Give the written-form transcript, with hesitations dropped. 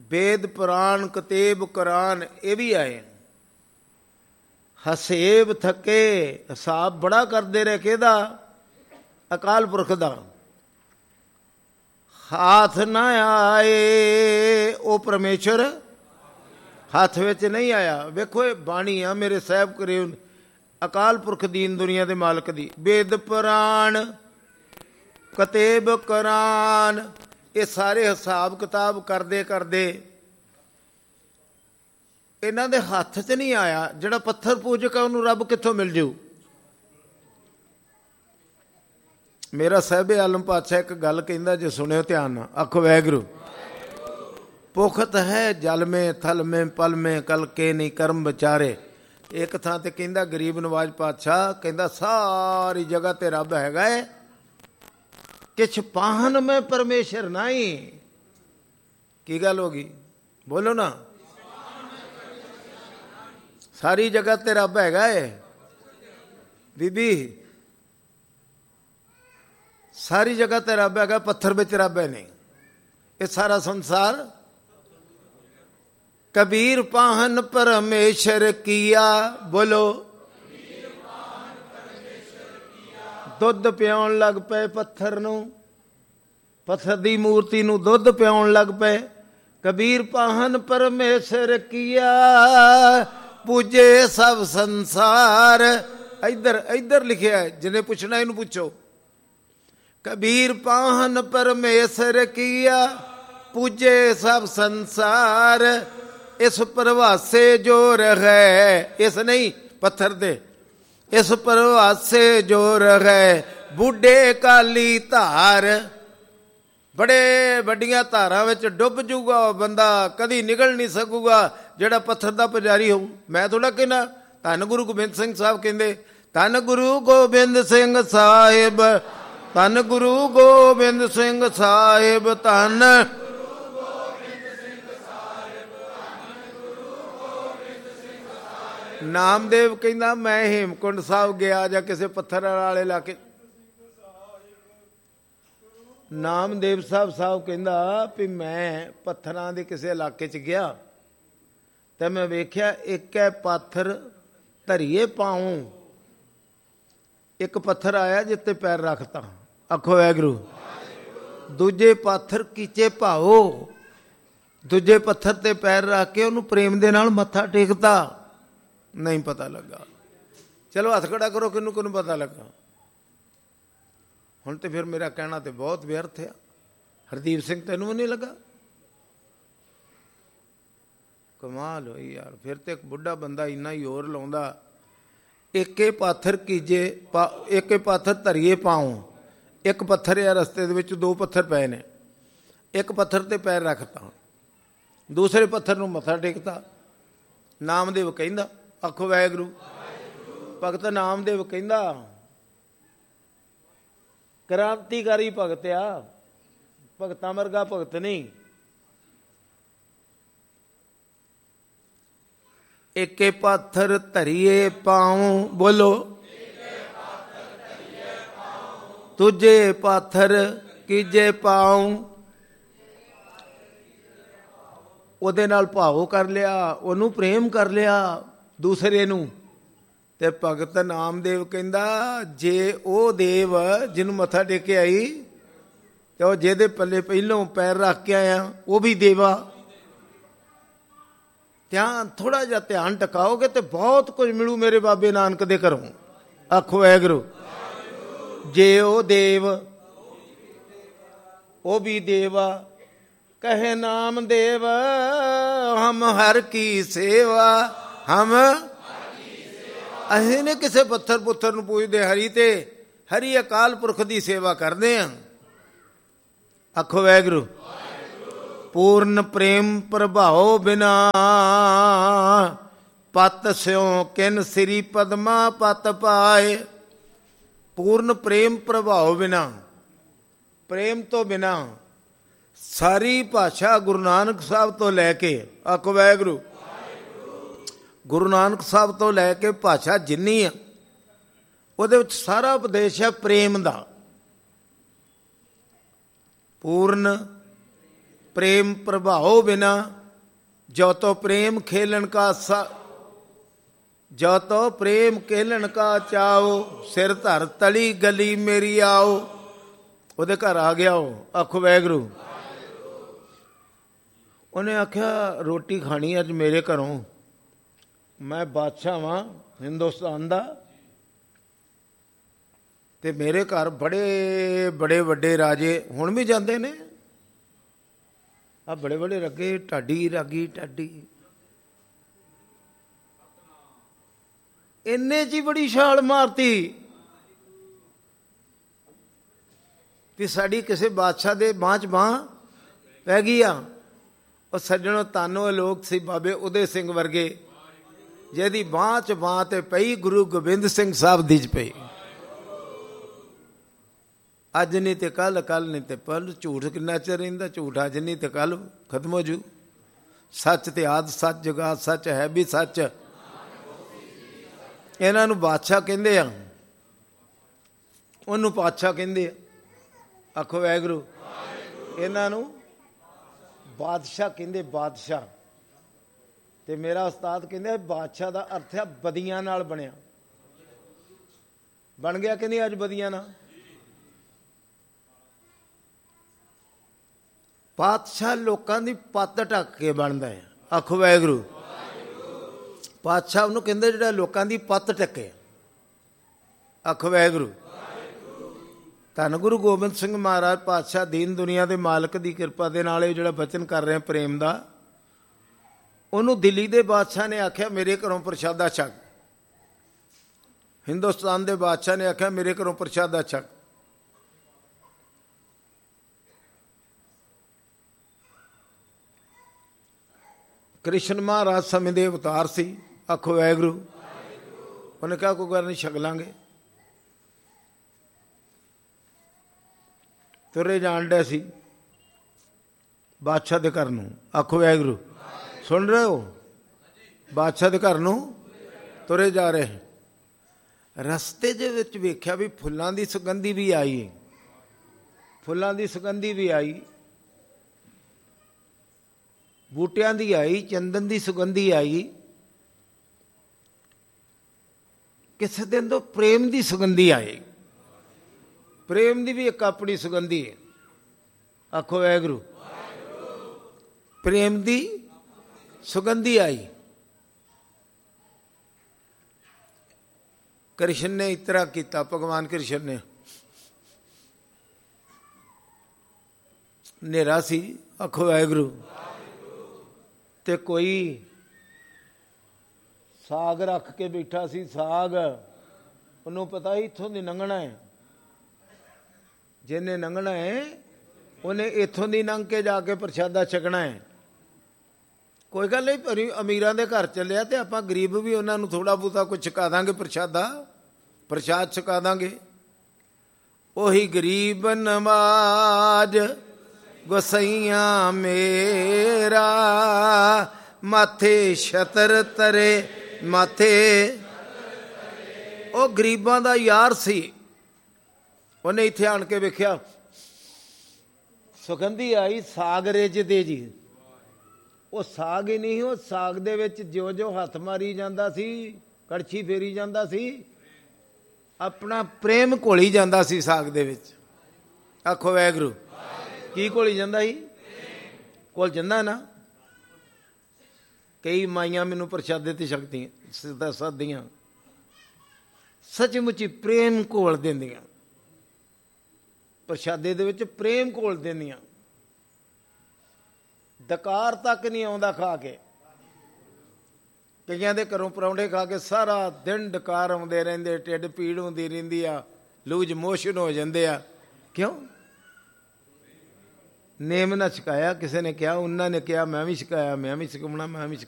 ਵੇਦ ਪੁਰਾਣ ਕਤੇਬ ਕੁਰਾਨ ਇਹ ਵੀ ਆਏ। ਹਸੇਬ ਥੱਕੇ, ਹਿਸਾਬ ਬੜਾ ਕਰਦੇ ਰਹੇ ਕਿਹਦਾ? ਅਕਾਲ ਪੁਰਖ ਦਾ। ਹੱਥ ਨਾ ਆਏ ਉਹ ਪਰਮੇਸ਼ਰ ਹੱਥ ਵਿੱਚ ਨਹੀਂ ਆਇਆ। ਵੇਖੋ ਇਹ ਬਾਣੀ ਆ ਮੇਰੇ ਸਾਹਿਬ ਕਰੇ ਅਕਾਲ ਪੁਰਖ ਦੀਨ ਦੁਨੀਆ ਦੇ ਮਾਲਕ ਦੀ। ਵੇਦ ਪੁਰਾਣ ਕਤੇਬ ਕੁਰਾਨ ਇਹ ਸਾਰੇ ਹਿਸਾਬ ਕਿਤਾਬ ਕਰਦੇ ਕਰਦੇ ਇਹਨਾਂ ਦੇ ਹੱਥ 'ਚ ਨਹੀਂ ਆਇਆ। ਜਿਹੜਾ ਪੱਥਰ ਪੂਜਕ ਆ ਉਹਨੂੰ ਰੱਬ ਕਿੱਥੋਂ ਮਿਲ ਜੂ? ਮੇਰਾ ਸਾਹਿਬ ਆਲਮ ਪਾਤਸ਼ਾਹ ਇੱਕ ਗੱਲ ਕਹਿੰਦਾ, ਜੇ ਸੁਣਿਓ ਧਿਆਨ ਨਾਲ, ਆਖੋ ਵਾਹਿਗੁਰੂ। ਪੁਖਤ ਹੈ ਜਲ ਮੇ ਥਲ ਮੇ ਪਲ ਮੇ ਕਲ ਕੇ ਨਹੀਂ ਕਰਮ ਵਿਚਾਰੇ। ਇੱਕ ਥਾਂ ਤੇ ਕਹਿੰਦਾ ਗਰੀਬ ਨਵਾਜ ਪਾਤਸ਼ਾਹ ਕਹਿੰਦਾ ਸਾਰੀ ਜਗ੍ਹਾ ਤੇ ਰੱਬ ਹੈਗਾ ਹੈ, ਕਿਛ ਪਾਹਨ ਮੈਂ ਪਰਮੇਸ਼ਰ ਨਹੀਂ। ਕੀ ਗੱਲ ਹੋ ਗਈ? ਬੋਲੋ ਨਾ। ਸਾਰੀ ਜਗ੍ਹਾ ਤੇ ਰੱਬ ਹੈਗਾ ਹੈ ਬੀਬੀ, ਸਾਰੀ ਜਗ੍ਹਾ ਤੇ ਰੱਬ ਹੈਗਾ, ਪੱਥਰ ਵਿੱਚ ਰੱਬ ਹੈ ਨਹੀਂ। ਇਹ ਸਾਰਾ ਸੰਸਾਰ ਕਬੀਰ ਪਾਹਨ ਪਰਮੇਸ਼ਰ ਕੀਆ। ਬੋਲੋ। ਦੁੱਧ ਪਿਆਉਣ ਲੱਗ ਪਏ ਪੱਥਰ ਨੂੰ, ਪੱਥਰ ਦੀ ਮੂਰਤੀ ਨੂੰ ਦੁੱਧ ਪਿਆਉਣ ਲੱਗ ਪਏ। ਕਬੀਰ ਪਾਹਨ ਪਰਮੇਸ਼ਰ ਕੀਆ, ਪੂਜੇ ਸਭ ਸੰਸਾਰ। ਇੱਧਰ ਲਿਖਿਆ, ਜਿਹਨੇ ਪੁੱਛਣਾ ਇਹਨੂੰ ਪੁੱਛੋ। ਕਬੀਰ ਪਾਹਨ ਪਰਮੇਸ਼ਰ ਕੀਆ, ਪੂਜੇ ਸਭ ਸੰਸਾਰ। ਇਸ ਪ੍ਰਵਾਸੇ ਜੋ ਰਹੇ, ਇਸ ਨਹੀਂ ਪੱਥਰ ਦੇ, ਇਸ ਪ੍ਰਵਾਸੇ ਜੋ ਰਹੇ ਬੁੱਢੇ ਕਾਲੀ ਧਾਰ। ਬੜੇ ਵੱਡੀਆਂ ਧਾਰਾਂ ਵਿੱਚ ਡੁੱਬ ਜੂਗਾ ਉਹ ਬੰਦਾ, ਕਦੀ ਨਿਕਲ ਨਹੀਂ ਸਕੂਗਾ ਜਿਹੜਾ ਪੱਥਰ ਦਾ ਪੁਜਾਰੀ ਹੋਊ। ਮੈਂ ਥੋੜਾ ਕਹਿਣਾ, ਧੰਨ ਗੁਰੂ ਗੋਬਿੰਦ ਸਿੰਘ ਸਾਹਿਬ ਕਹਿੰਦੇ, ਧੰਨ ਗੁਰੂ ਗੋਬਿੰਦ ਸਿੰਘ ਸਾਹਿਬ, ਧੰਨ ਗੁਰੂ ਗੋਬਿੰਦ ਸਿੰਘ ਸਾਹਿਬ, ਧੰਨ ਨਾਮਦੇਵ ਕਹਿੰਦਾ ਮੈਂ ਹੇਮਕੁੰਡ ਸਾਹਿਬ ਗਿਆ ਜਾਂ ਕਿਸੇ ਪੱਥਰ ਵਾਲੇ ਇਲਾਕੇ। ਨਾਮਦੇਵ ਸਾਹਿਬ ਕਹਿੰਦਾ ਵੀ ਮੈਂ ਪੱਥਰਾਂ ਦੇ ਕਿਸੇ ਇਲਾਕੇ 'ਚ ਗਿਆ ਤੇ ਮੈਂ ਵੇਖਿਆ ਇੱਕ ਹੈ ਪੱਥਰ ਧਰੀਏ ਪਾਉ, ਇੱਕ ਪੱਥਰ ਆਇਆ ਜਿੱਤੇ ਪੈਰ ਰੱਖਤਾ। ਆਖੋ ਵਾਹਿਗੁਰੂ। ਦੂਜੇ ਪੱਥਰ ਕੀਚੇ ਭਾਓ, ਦੂਜੇ ਪੱਥਰ ਤੇ ਪੈਰ ਰੱਖ ਕੇ ਉਹਨੂੰ ਪ੍ਰੇਮ ਦੇ ਨਾਲ ਮੱਥਾ ਟੇਕਤਾ। ਨਹੀਂ ਪਤਾ ਲੱਗਾ। ਚਲੋ ਹੱਥ ਖੜਾ ਕਰੋ, ਕਿਹਨੂੰ ਕਿਹਨੂੰ ਪਤਾ ਲੱਗਾ? ਹੁਣ ਤੇ ਫਿਰ ਮੇਰਾ ਕਹਿਣਾ ਤੇ ਬਹੁਤ ਵਿਅਰਥ ਆ। ਹਰਦੀਪ ਸਿੰਘ ਤੈਨੂੰ ਵੀ ਨਹੀਂ ਲੱਗਾ? ਕਮਾਲ ਹੋਈ ਯਾਰ। ਫਿਰ ਤੇ ਇੱਕ ਬੁੱਢਾ ਬੰਦਾ ਇੰਨਾ ਹੀ ਹੋਰ ਲਾਉਂਦਾ, ਇੱਕੇ ਪਾਥਰ ਕੀਜੇ ਇੱਕੇ ਪਾਥਰ ਧਰੀਏ ਪਾਉ। ਇੱਕ ਪੱਥਰ ਆ ਰਸਤੇ ਦੇ ਵਿੱਚ, ਦੋ ਪੱਥਰ ਪਏ ਨੇ, ਇੱਕ ਪੱਥਰ ਤੇ ਪੈਰ ਰੱਖਤਾ, ਦੂਸਰੇ ਪੱਥਰ ਨੂੰ ਮੱਥਾ ਟੇਕਤਾ। ਨਾਮਦੇਵ ਕਹਿੰਦਾ, ਆਖੋ ਵਾਹਿਗੁਰੂ। ਭਗਤ ਨਾਮਦੇਵ ਕਹਿੰਦਾ ਕ੍ਰਾਂਤੀਕਾਰੀ ਭਗਤ ਆ, ਭਗਤਾਂ ਵਰਗਾ ਭਗਤ ਨਹੀਂ। ਇੱਕੇ ਪਾਥਰ ਧਰੀਏ ਪਾਉ। ਬੋਲੋ। ਦੂਜੇ ਪਾਥਰ ਕੀਜੇ ਪਾਉ। ਉਹਦੇ ਨਾਲ ਭਾਵ ਕਰ ਲਿਆ, ਉਹਨੂੰ ਪ੍ਰੇਮ ਕਰ ਲਿਆ ਦੂਸਰੇ ਨੂੰ। ਤੇ ਭਗਤ ਨਾਮਦੇਵ ਕਹਿੰਦਾ ਜੇ ਉਹ ਦੇਵ ਜਿਹਨੂੰ ਮੱਥਾ ਟੇਕ ਕੇ ਆਈ ਤੇ ਉਹ ਜਿਹਦੇ ਪੱਲੇ ਪਹਿਲੋਂ ਪੈਰ ਰੱਖ ਕੇ ਆਇਆ ਉਹ ਵੀ ਦੇਵਾ। ਥੋੜਾ ਜਿਹਾ ਧਿਆਨ ਟਿਕਾਓਗੇ ਤੇ ਬਹੁਤ ਕੁਝ ਮਿਲੂ ਮੇਰੇ ਬਾਬੇ ਨਾਨਕ ਦੇ ਘਰੋਂ। ਆਖੋ ਵਾਹਿਗੁਰੂ। ਜੇ ਉਹ ਦੇਵ ਉਹ ਵੀ ਦੇਵਾ, ਕਹੇ ਨਾਮਦੇਵ ਹਮ ਹਰ ਕੀ ਸੇਵਾ। ਹਮ ਅਸੀਂ ਨੇ ਕਿਸੇ ਪੱਥਰ ਪੁੱਥਰ ਨੂੰ ਪੂਜਦੇ, ਹਰੀ ਤੇ ਹਰੀ ਅਕਾਲ ਪੁਰਖ ਦੀ ਸੇਵਾ ਕਰਦੇ ਹਾਂ। ਆਖੋ ਵਾਹਿਗੁਰੂ। ਪੂਰਨ ਪ੍ਰੇਮ ਪ੍ਰਭਾਉ ਬਿਨਾ ਪਤ ਸਿਉ ਕਿਨ ਸ੍ਰੀ ਪਦਮਾ ਪਤ ਪਾਏ। ਪੂਰਨ ਪ੍ਰੇਮ ਪ੍ਰਭਾਵ ਬਿਨਾ, ਪ੍ਰੇਮ ਤੋਂ ਬਿਨਾ ਸਾਰੀ ਭਾਸ਼ਾ ਗੁਰੂ ਨਾਨਕ ਸਾਹਿਬ ਤੋਂ ਲੈ ਕੇ, ਆਖੋ ਵਾਹਿਗੁਰੂ, ਗੁਰੂ ਨਾਨਕ ਸਾਹਿਬ ਤੋਂ ਲੈ ਕੇ ਭਾਸ਼ਾ ਜਿੰਨੀ ਆ ਉਹਦੇ ਵਿੱਚ ਸਾਰਾ ਉਪਦੇਸ਼ ਹੈ ਪ੍ਰੇਮ ਦਾ। ਪੂਰਨ ਪ੍ਰੇਮ ਪ੍ਰਭਾਵ ਬਿਨਾ ਜੋ ਤੋ ਪ੍ਰੇਮ ਖੇਲਣ ਕਾ ਜੋ ਤੋ ਪ੍ਰੇਮ ਖੇਲਣ ਕਾ ਚਾਓ, ਸਿਰ ਧਰ ਤਲੀ ਗਲੀ ਮੇਰੀ ਆਓ। ਉਹਦੇ ਘਰ ਆ ਗਿਆ ਉਹ, ਆਖੋ ਵਾਹਿਗੁਰੂ। ਉਹਨੇ ਆਖਿਆ ਰੋਟੀ ਖਾਣੀ ਅੱਜ ਮੇਰੇ ਘਰੋਂ, ਮੈਂ ਬਾਦਸ਼ਾਹ ਵਾਂ ਹਿੰਦੁਸਤਾਨ ਦਾ, ਤੇ ਮੇਰੇ ਘਰ ਬੜੇ ਬੜੇ ਵੱਡੇ ਰਾਜੇ ਹੁਣ ਵੀ ਜਾਂਦੇ ਨੇ, ਆ ਬੜੇ ਬੜੇ ਰੱਗੇ, ਢਾਡੀ ਰਾਗੀ ਢਾਡੀ, ਇੰਨੇ 'ਚ ਹੀ ਬੜੀ ਛਾਲ ਮਾਰਤੀ ਕਿ ਸਾਡੀ ਕਿਸੇ ਬਾਦਸ਼ਾਹ ਦੇ ਬਾਂਹ 'ਚ ਬਾਂਹ ਪੈ ਗਈ ਆ। ਉਹ ਸੱਜਣੋ ਤਾਨੋ ਲੋਕ ਸੀ ਬਾਬੇ ਉਦੇ ਸਿੰਘ ਵਰਗੇ, ਜਿਹਦੀ ਬਾਂਹ 'ਚ ਬਾਂਹ ਤੇ ਪਈ ਗੁਰੂ ਗੋਬਿੰਦ ਸਿੰਘ ਸਾਹਿਬ ਦੀ 'ਚ ਪਈ। ਅੱਜ ਨਹੀਂ ਤੇ ਕੱਲ, ਕੱਲ ਨਹੀਂ ਤੇ ਪਲ, ਝੂਠ ਕਿੰਨਾ ਚਿਰ ਰਹਿੰਦਾ, ਝੂਠ ਅੱਜ ਨਹੀਂ ਤੇ ਕੱਲ ਖਤਮ ਹੋ ਜੂ। ਸੱਚ ਤੇ ਆਦ ਸੱਚ, ਜੁਗਾਦ ਸੱਚ, ਹੈ ਵੀ ਸੱਚ। ਇਹਨਾਂ ਨੂੰ ਬਾਦਸ਼ਾਹ ਕਹਿੰਦੇ ਆ, ਉਹਨੂੰ ਪਾਤਸ਼ਾਹ ਕਹਿੰਦੇ ਆ, ਆਖੋ ਵਾਹਿਗੁਰੂ। ਇਹਨਾਂ ਨੂੰ ਬਾਦਸ਼ਾਹ ਕਹਿੰਦੇ, ਬਾਦਸ਼ਾਹ। ਤੇ ਮੇਰਾ ਉਸਤਾਦ ਕਹਿੰਦੇ ਬਾਦਸ਼ਾਹ ਦਾ ਅਰਥ ਹੈ ਬਦੀਆਂ ਨਾਲ ਬਣਿਆ। ਬਣ ਗਿਆ ਕਿ ਨਹੀਂ ਅੱਜ ਬਦੀਆਂ ਨਾਲ? ਪਾਤਸ਼ਾਹ ਲੋਕਾਂ ਦੀ ਪੱਤ ਢੱਕ ਕੇ ਬਣਦਾ ਹੈ, ਆਖੋ ਵਾਹਿਗੁਰੂ। ਪਾਤਸ਼ਾਹ ਉਹਨੂੰ ਕਹਿੰਦੇ ਜਿਹੜਾ ਲੋਕਾਂ ਦੀ ਪੱਤ ਢੱਕੇ, ਆਖੋ ਵਾਹਿਗੁਰੂ। ਧੰਨ ਗੁਰੂ ਗੋਬਿੰਦ ਸਿੰਘ ਮਹਾਰਾਜ ਪਾਤਸ਼ਾਹ ਦੀਨ ਦੁਨੀਆ ਦੇ ਮਾਲਕ ਦੀ ਕਿਰਪਾ ਦੇ ਨਾਲ ਇਹ ਜਿਹੜਾ ਬਚਨ ਕਰ ਰਹੇ ਪ੍ਰੇਮ ਦਾ, ਉਹਨੂੰ ਦਿੱਲੀ ਦੇ ਬਾਦਸ਼ਾਹ ਨੇ ਆਖਿਆ ਮੇਰੇ ਘਰੋਂ ਪ੍ਰਸ਼ਾਦਾ ਛਕ। ਹਿੰਦੁਸਤਾਨ ਦੇ ਬਾਦਸ਼ਾਹ ਨੇ ਆਖਿਆ ਮੇਰੇ ਘਰੋਂ ਪ੍ਰਸ਼ਾਦਾ ਛਕ। ਕ੍ਰਿਸ਼ਨ ਮਹਾਰਾਜ ਸਮੇਂ ਦੇ ਅਵਤਾਰ ਸੀ, ਆਖੋ ਵਾਹਿਗੁਰੂ। ਉਹਨੇ ਕਿਹਾ ਕੋਈ ਗੱਲ ਨਹੀਂ, ਛਕ ਲਾਂਗੇ। ਤੁਰੇ ਜਾਣ ਡੇ ਸੀ ਬਾਦਸ਼ਾਹ ਦੇ ਘਰ ਨੂੰ, ਆਖੋ ਵਾਹਿਗੁਰੂ। ਸੁਣ ਰਹੇ ਹੋ? ਬਾਦਸ਼ਾਹ ਦੇ ਘਰ ਨੂੰ ਤੁਰੇ ਜਾ ਰਹੇ। ਰਸਤੇ ਦੇ ਵਿੱਚ ਵੇਖਿਆ ਵੀ ਫੁੱਲਾਂ ਦੀ ਸੁਗੰਧੀ ਵੀ ਆਈ, ਫੁੱਲਾਂ ਦੀ ਸੁਗੰਧੀ ਵੀ ਆਈ, ਬੂਟਿਆਂ ਦੀ ਆਈ, ਚੰਦਨ ਦੀ ਸੁਗੰਧੀ ਆਈ। ਕਿਸੇ ਦਿਨ ਤੋਂ ਪ੍ਰੇਮ ਦੀ ਸੁਗੰਧੀ ਆਈ। ਪ੍ਰੇਮ ਦੀ ਵੀ ਇੱਕ ਆਪਣੀ ਸੁਗੰਧੀ ਹੈ, ਆਖੋ ਵਾਹਿਗੁਰੂ। ਪ੍ਰੇਮ ਦੀ ਸੁਗੰਧੀ ਆਈ। ਕ੍ਰਿਸ਼ਨ ਨੇ ਇਸ ਤਰ੍ਹਾਂ ਕੀਤਾ, ਭਗਵਾਨ ਕ੍ਰਿਸ਼ਨ ਨੇ। ਹਨੇਰਾ ਸੀ, ਆਖੋ ਵਾਹਿਗੁਰੂ। ਤੇ ਕੋਈ ਸਾਗ ਰੱਖ ਕੇ ਬੈਠਾ ਸੀ, ਸਾਗ। ਉਹਨੂੰ ਪਤਾ ਹੀ ਇੱਥੋਂ ਦੀ ਲੰਘਣਾ ਹੈ, ਜਿਹਨੇ ਲੰਘਣਾ ਹੈ ਉਹਨੇ ਇੱਥੋਂ ਦੀ ਲੰਘ ਕੇ ਜਾ ਕੇ ਪ੍ਰਸ਼ਾਦਾ ਛਕਣਾ ਹੈ। ਕੋਈ ਗੱਲ ਨਹੀਂ, ਪਰ ਅਮੀਰਾਂ ਦੇ ਘਰ ਚੱਲਿਆ ਤੇ ਆਪਾਂ ਗਰੀਬ ਵੀ ਉਹਨਾਂ ਨੂੰ ਥੋੜ੍ਹਾ ਬਹੁਤਾ ਕੁਝ ਛਕਾ ਦਾਂਗੇ, ਪ੍ਰਸ਼ਾਦ ਛਕਾ ਦਾਂਗੇ। ਉਹੀ ਗਰੀਬ ਨਵਾਜ ਗੁਸਈਆਂ ਮੇਰਾ, ਮਾਥੇ ਛਤਰ ਤਰੇ ਮਾਥੇ। ਉਹ ਗਰੀਬਾਂ ਦਾ ਯਾਰ ਸੀ। ਉਹਨੇ ਇੱਥੇ ਆਣ ਕੇ ਵੇਖਿਆ ਸੁਗੰਧੀ ਆਈ, ਸਾਗ ਰਿੱਝਦੇ ਜੀ। ਉਹ ਸਾਗ ਹੀ ਨਹੀਂ, ਉਹ ਸਾਗ ਦੇ ਵਿੱਚ ਜਿਉਂ ਜਿਉਂ ਹੱਥ ਮਾਰੀ ਜਾਂਦਾ ਸੀ, ਕੜਛੀ ਫੇਰੀ ਜਾਂਦਾ ਸੀ, ਆਪਣਾ ਪ੍ਰੇਮ ਘੋਲੀ ਜਾਂਦਾ ਸੀ ਸਾਗ ਦੇ ਵਿੱਚ, ਆਖੋ ਵਾਹਿਗੁਰੂ। ਕੀ ਘੋਲੀ ਜਾਂਦਾ ਸੀ? ਘੁਲ ਜਾਂਦਾ ਨਾ। ਕਈ ਮਾਈਆਂ ਮੈਨੂੰ ਪ੍ਰਸ਼ਾਦੇ ਤੇ ਛਕਦੀਆਂ ਸੱਦੀਆਂ, ਸੱਚਮੁੱਚ ਪ੍ਰੇਮ ਘੋਲ ਦਿੰਦੀਆਂ, ਪ੍ਰਸ਼ਾਦੇ ਦੇ ਵਿੱਚ ਪ੍ਰੇਮ ਘੋਲ ਦਿੰਦੀਆਂ। ਡਕਾਰ ਤੱਕ ਨਹੀਂ ਆਉਂਦਾ ਖਾ ਕੇ। ਕਈਆਂ ਦੇ ਘਰੋਂ ਪਰੌਂਠੇ ਖਾ ਕੇ ਸਾਰਾ ਦਿਨ ਡਕਾਰ ਆਉਂਦੇ ਰਹਿੰਦੇ, ਢਿੱਡ ਪੀੜ ਹੁੰਦੀ ਰਹਿੰਦੀ ਆ, ਲੂਜ ਮੋਸ਼ਨ ਹੋ ਜਾਂਦੇ ਆ। ਕਿਉਂ? ਨੇਮ ਨਾ ਛਕਾਇਆ। ਕਿਸੇ ਨੇ ਕਿਹਾ, ਉਹਨਾਂ ਨੇ ਕਿਹਾ, ਮੈਂ ਵੀ ਛਕਾਇਆ, ਮੈਂ ਵੀ ਛਕਾਉਣਾ, ਮੈਂ ਵੀ